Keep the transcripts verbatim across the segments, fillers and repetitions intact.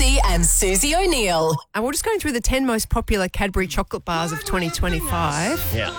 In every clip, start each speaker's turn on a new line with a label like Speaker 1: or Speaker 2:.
Speaker 1: Lutzi and Susie O'Neill.
Speaker 2: And we're just going through the ten most popular Cadbury chocolate bars of twenty twenty-five.
Speaker 3: Yeah.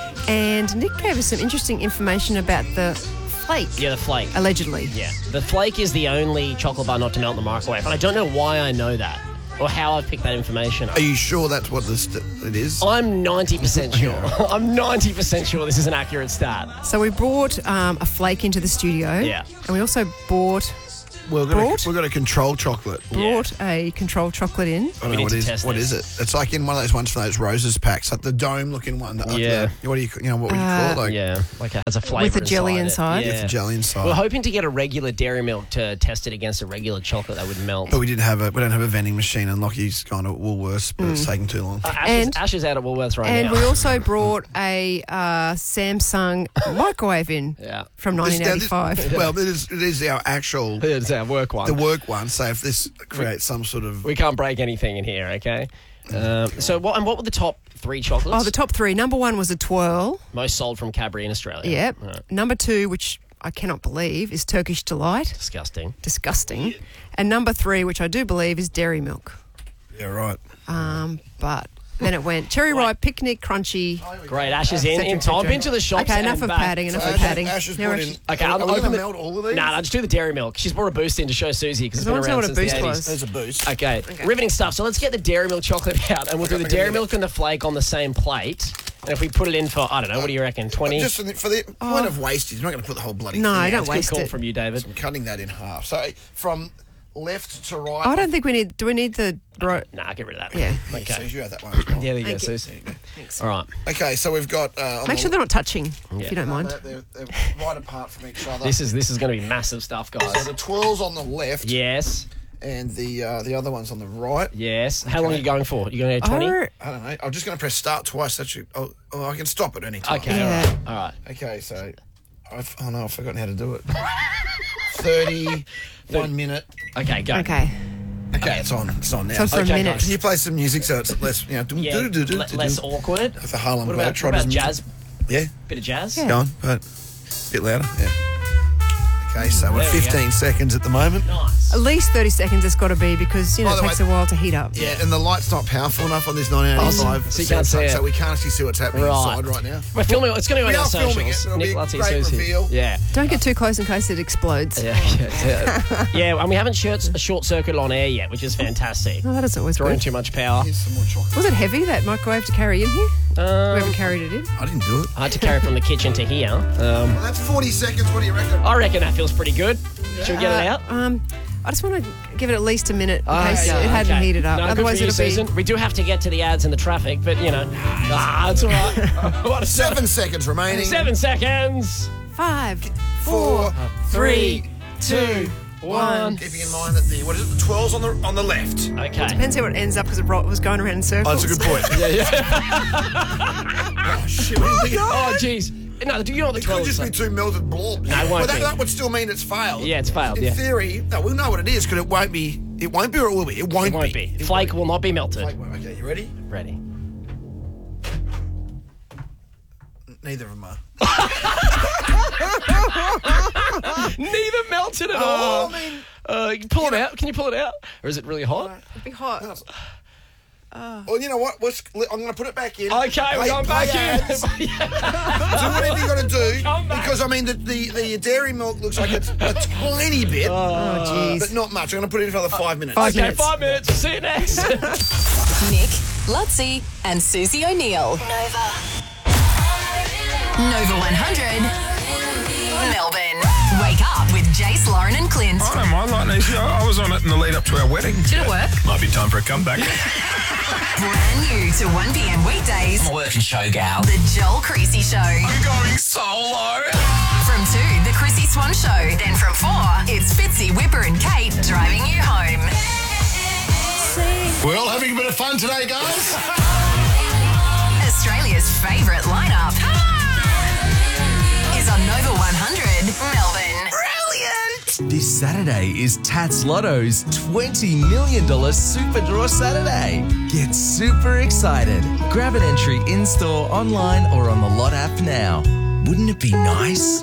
Speaker 2: And Nick gave us some interesting information about the flake.
Speaker 3: Yeah, the flake.
Speaker 2: Allegedly.
Speaker 3: Yeah. The flake is the only chocolate bar not to melt in the microwave. And I don't know why I know that or how I've picked that information up.
Speaker 4: Are you sure that's what this it is?
Speaker 3: I'm ninety percent sure. I'm ninety percent sure this is an accurate stat.
Speaker 2: So we brought um, a flake into the studio.
Speaker 3: Yeah.
Speaker 2: And we also bought
Speaker 4: We've got,
Speaker 2: Brought?
Speaker 4: a, we've got a control chocolate.
Speaker 2: brought a controlled chocolate in.
Speaker 4: I don't
Speaker 3: We
Speaker 4: know
Speaker 3: need
Speaker 4: what
Speaker 3: to
Speaker 4: is
Speaker 3: test
Speaker 4: what
Speaker 3: this.
Speaker 4: is it? It's like in one of those ones from those roses packs, like the dome looking one. Like
Speaker 3: Yeah.
Speaker 4: The, what do you you know what would you call it? Like
Speaker 3: Yeah, like it has a flavour
Speaker 2: With the jelly inside?
Speaker 3: It.
Speaker 4: with
Speaker 3: Yeah.
Speaker 4: the jelly inside.
Speaker 3: We're hoping to get a regular dairy milk to test it against a regular chocolate that would melt.
Speaker 4: but we didn't have a we don't have a vending machine, and Lockie's gone to Woolworths, but it's taking too long.
Speaker 3: Uh, Ash,
Speaker 2: And-
Speaker 3: is, Ash is out at Woolworths right
Speaker 2: And
Speaker 3: now.
Speaker 2: we also brought a uh, Samsung microwave in
Speaker 3: Yeah.
Speaker 2: from
Speaker 4: This-
Speaker 2: nineteen
Speaker 4: now this-
Speaker 2: eighty-five.
Speaker 4: well, it is it is our actual
Speaker 3: It's our work one.
Speaker 4: the work one. So if this creates some sort of
Speaker 3: We can't break anything in here, okay? Um, so what and what were the top three chocolates?
Speaker 2: Oh, the top three. Number one was a twirl.
Speaker 3: most sold from Cadbury in Australia.
Speaker 2: Yep.
Speaker 3: Right.
Speaker 2: Number two, which I cannot believe, is Turkish Delight.
Speaker 3: Disgusting.
Speaker 2: Disgusting. And number three, which I do believe, is Dairy Milk.
Speaker 4: yeah right.
Speaker 2: Um, but then it went Cherry Ripe, Picnic, Crunchy.
Speaker 3: Great, Ash is in.
Speaker 2: et cetera,
Speaker 3: in
Speaker 2: et cetera.
Speaker 3: I've been to the shops.
Speaker 2: Okay, enough
Speaker 3: and
Speaker 2: of
Speaker 3: back.
Speaker 2: padding, enough of
Speaker 4: Ash-
Speaker 2: padding.
Speaker 4: Ash has
Speaker 2: Now
Speaker 4: put
Speaker 2: we're-
Speaker 4: in.
Speaker 3: Okay,
Speaker 4: are,
Speaker 3: I'm-
Speaker 4: are we
Speaker 3: open
Speaker 4: going
Speaker 3: the-
Speaker 4: to melt all of these?
Speaker 3: Nah, nah, just do the dairy milk. She's brought a boost in to show Susie because it's
Speaker 2: I
Speaker 3: been
Speaker 2: want to know
Speaker 3: around
Speaker 2: what a
Speaker 3: since
Speaker 2: boost
Speaker 3: the
Speaker 2: was.
Speaker 3: eighties.
Speaker 4: There's a boost.
Speaker 3: Okay. riveting stuff. So let's get the dairy milk chocolate out, and we'll do the
Speaker 4: Okay,
Speaker 3: dairy
Speaker 4: okay.
Speaker 3: milk and the flake on the same plate. And if we put it in for, I don't know, what do you reckon, twenty?
Speaker 4: Just for the, for the point of wastage, you're not going to put the whole bloody
Speaker 2: No,
Speaker 4: thing out.
Speaker 2: don't
Speaker 3: That's a good
Speaker 2: waste
Speaker 3: call
Speaker 2: it.
Speaker 3: from you, David.
Speaker 4: I'm cutting that in half. So from left to right.
Speaker 2: I don't think we need. Do we need the? Bro-
Speaker 3: Nah, get rid of that.
Speaker 2: Yeah.
Speaker 4: Yeah,
Speaker 3: Okay.
Speaker 4: Suze, you have that one as well.
Speaker 3: Yeah, there you go,
Speaker 2: Thank you.
Speaker 3: Suze.
Speaker 2: Thanks.
Speaker 3: All right.
Speaker 4: Okay, so we've got. Uh, on
Speaker 2: Make
Speaker 4: the-
Speaker 2: sure they're not touching,
Speaker 3: Yeah.
Speaker 2: if you don't mind.
Speaker 4: They're, they're right apart from each other.
Speaker 3: This is this is going to be massive stuff,
Speaker 4: so
Speaker 3: guys.
Speaker 4: the twirls on the left,
Speaker 3: Yes.
Speaker 4: and the uh, the other one's on the right.
Speaker 3: Yes. How long are you going for? You going to go twenty?
Speaker 2: Oh,
Speaker 4: I don't know. I'm just going to press start twice. That should. Oh, oh, I can stop at any time.
Speaker 3: Okay.
Speaker 2: Yeah.
Speaker 3: All right. All right.
Speaker 4: Okay, so. I've, oh no, I've forgotten how to do it. Thirty. One minute.
Speaker 3: Okay, go.
Speaker 2: okay.
Speaker 4: Okay, it's on. It's on now.
Speaker 2: So for
Speaker 3: Okay,
Speaker 2: a minute.
Speaker 3: guys.
Speaker 4: Can you play some music so it's less, you know, do,
Speaker 3: Yeah.
Speaker 4: do, do, do,
Speaker 3: le-
Speaker 4: do,
Speaker 3: less
Speaker 4: do.
Speaker 3: awkward.
Speaker 4: With the Harlem
Speaker 3: What about, what
Speaker 4: Globetrotters
Speaker 3: about
Speaker 4: music.
Speaker 3: jazz?
Speaker 4: Yeah,
Speaker 3: Bit of jazz?
Speaker 2: Yeah.
Speaker 4: go on, but a bit louder. Yeah. Okay, so we're
Speaker 3: There we go.
Speaker 4: fifteen seconds at the moment.
Speaker 3: Nice.
Speaker 2: At least thirty seconds it's got to be because, you know,
Speaker 4: By
Speaker 2: it
Speaker 4: the
Speaker 2: takes
Speaker 4: way-
Speaker 2: a while to heat up.
Speaker 4: Yeah, and the light's not powerful enough on this nineteen eighty-five.
Speaker 3: Oh, so you can't see it.
Speaker 4: So we can't actually see what's happening
Speaker 3: Right.
Speaker 4: inside right now.
Speaker 3: We're filming. It's going to be
Speaker 4: We
Speaker 3: on our
Speaker 4: are filming
Speaker 3: socials.
Speaker 4: it. It'll be
Speaker 3: Nick
Speaker 4: a
Speaker 3: Lutzi,
Speaker 4: great
Speaker 3: Susie.
Speaker 4: reveal.
Speaker 3: Yeah.
Speaker 2: Don't get too close in case it explodes.
Speaker 3: Yeah, yeah, yeah. Yeah, and we haven't short, short circuit on air yet, which is fantastic.
Speaker 2: No, that is always
Speaker 3: Drawing
Speaker 2: good.
Speaker 3: too much power.
Speaker 4: Here's some more chocolate.
Speaker 2: Was it heavy, that microwave, to carry in here?
Speaker 3: Um,
Speaker 2: Whoever carried it in?
Speaker 4: I didn't do it.
Speaker 3: I had to carry from the kitchen to here. Um,
Speaker 4: Well, that's forty seconds. What do you reckon?
Speaker 3: I reckon that feels pretty good. Should we get it
Speaker 2: Uh,
Speaker 3: out?
Speaker 2: Um, I just want to give it at least a minute in
Speaker 3: Oh,
Speaker 2: case
Speaker 3: yeah,
Speaker 2: it hadn't
Speaker 3: okay.
Speaker 2: heated up.
Speaker 3: No, good
Speaker 2: Otherwise,
Speaker 3: for you,
Speaker 2: it'll be.
Speaker 3: Susan. We do have to get to the ads and the traffic, but you know, ah, it's all right. What a
Speaker 4: Seven seconds remaining.
Speaker 3: Seven seconds.
Speaker 2: Five,
Speaker 4: Four,
Speaker 2: four,
Speaker 3: Three, two, one.
Speaker 4: Keeping in mind that the what is it? The twirls on the on the left.
Speaker 3: Okay.
Speaker 2: Depends how it ends up because it ro- was going around in circles.
Speaker 4: Oh, that's a good point.
Speaker 3: Yeah, yeah.
Speaker 4: Oh shit! What do you think?
Speaker 3: Oh, jeez. No, do you know what the
Speaker 4: It could
Speaker 3: twelve
Speaker 4: just
Speaker 3: is?
Speaker 4: be two melted blobs.
Speaker 3: No, it won't
Speaker 4: But that,
Speaker 3: be.
Speaker 4: that would still mean it's failed.
Speaker 3: Yeah, it's failed,
Speaker 4: In
Speaker 3: yeah.
Speaker 4: theory, no, we'll know what it is because it won't be. It won't be or it will be. It won't,
Speaker 3: It won't be.
Speaker 4: It
Speaker 3: Flake
Speaker 4: won't
Speaker 3: will not be melted.
Speaker 4: Flake won't. Okay, you ready?
Speaker 3: Ready.
Speaker 4: Neither of them are.
Speaker 3: Neither melted at
Speaker 4: Oh,
Speaker 3: all.
Speaker 4: I mean,
Speaker 3: Uh, you can pull it out. Can you pull it out? Or is it really hot?
Speaker 2: It'd be hot.
Speaker 4: well, you know what? Let's, I'm going to put it back in.
Speaker 3: Okay, we're
Speaker 4: Play-
Speaker 3: going
Speaker 4: play
Speaker 3: back
Speaker 4: ads.
Speaker 3: in.
Speaker 4: Do whatever you got to do
Speaker 3: Come back.
Speaker 4: because I mean the, the the dairy milk looks like it's a tiny bit,
Speaker 2: Oh, jeez.
Speaker 4: but not much. I'm going to put it in for another five minutes.
Speaker 2: Five
Speaker 3: Okay,
Speaker 2: minutes.
Speaker 3: five minutes. See you next.
Speaker 1: Nick, Lutzi and Susie O'Neill. Nova. Nova one hundred. Melbourne. Wake up with Jace, Lauren and Clint.
Speaker 5: I don't mind like these. I was on it in the lead up to our wedding.
Speaker 1: Did it work?
Speaker 5: Might be time for a comeback.
Speaker 1: Brand new to one p.m. weekdays.
Speaker 6: I'm a working show gal.
Speaker 1: The Joel Creasy Show.
Speaker 5: I'm going solo.
Speaker 1: From two, The Chrissy Swan Show. Then from four, it's Fitzy, Whipper and Kate driving you home.
Speaker 4: Well, having a bit of fun today, guys.
Speaker 1: Australia's favourite lineup is on Nova one hundred Melbourne. Brilliant!
Speaker 7: This Saturday is Tats Lotto's twenty million dollars Super Draw Saturday. Get super excited. Grab an entry in-store, online or on the Lot app now. Wouldn't it be nice?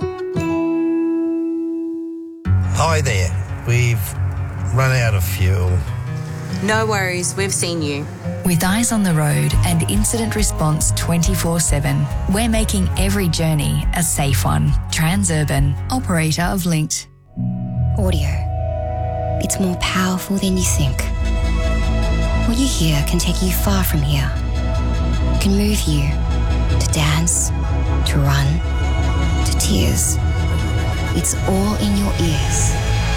Speaker 8: Hi there. We've run out of fuel
Speaker 6: No worries, we've seen you.
Speaker 8: With eyes on the road and incident response twenty-four seven, we're making every journey a safe one. Transurban, operator of Linked.
Speaker 9: Audio. It's more powerful than you think. What you hear can take you far from here. It can move you to dance, to run, to tears. It's all in your ears.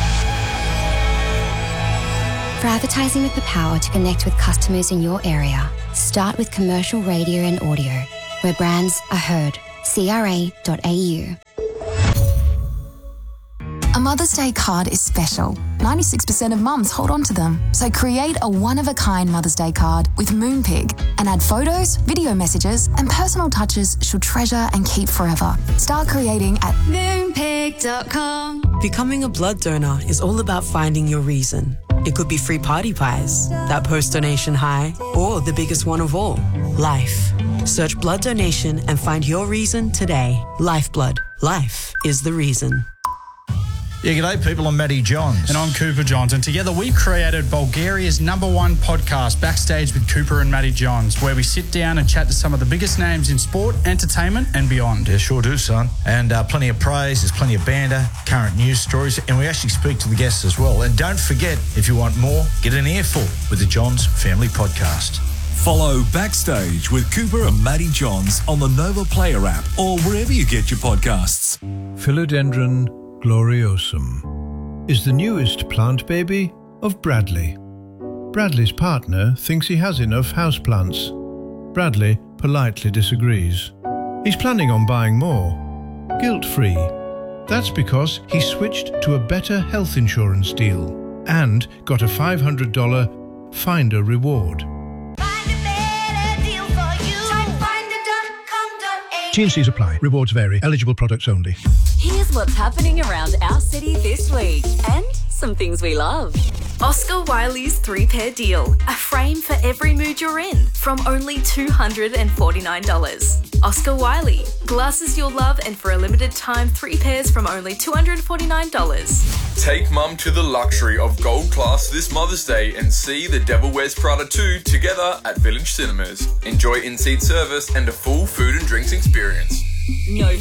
Speaker 9: For advertising with the power to connect with customers in your area, start with commercial radio and audio, where brands are heard. C R A dot A U.
Speaker 10: A Mother's Day card is special. ninety-six percent of mums hold on to them. So create a one-of-a-kind Mother's Day card with Moonpig and add photos, video messages and personal touches she'll treasure and keep forever. Start creating at moonpig dot com.
Speaker 11: Becoming a blood donor is all about finding your reason. It could be free party pies, that post-donation high, or the biggest one of all, life. Search blood donation and find your reason today. Lifeblood. Life is the reason.
Speaker 12: Yeah, g'day people, I'm Matty Johns.
Speaker 13: And I'm Cooper Johns, and together we created Bulgaria's number one podcast, Backstage with Cooper and Matty Johns, where we sit down and chat to some of the biggest names in sport, entertainment and beyond.
Speaker 12: Yeah, sure do, son. And uh, plenty of praise, there's plenty of banter, current news stories, and we actually speak to the guests as well. And don't forget, if you want more, get an earful with the Johns Family Podcast.
Speaker 14: Follow Backstage with Cooper and Matty Johns on the Nova Player app or wherever you get your podcasts.
Speaker 15: Philodendron gloriosum is the newest plant baby of Bradley. Bradley's partner thinks he has enough houseplants. Bradley politely disagrees. He's planning on buying more, guilt-free. That's because he switched to a better health insurance deal and got a five hundred dollars Finder reward. T and Cs apply. Rewards vary. Eligible products only.
Speaker 16: Here's what's happening around our city this week and some things we love.
Speaker 17: Oscar Wiley's three-pair deal. A frame for every mood you're in from only two hundred forty-nine dollars. Oscar Wiley. Glasses you'll love and for a limited time, three pairs from only two hundred forty-nine dollars.
Speaker 5: Take mum to the luxury of gold class this Mother's Day and see The Devil Wears Prada two together at Village Cinemas. Enjoy in-seat service and a full food and drinks experience.
Speaker 16: Nova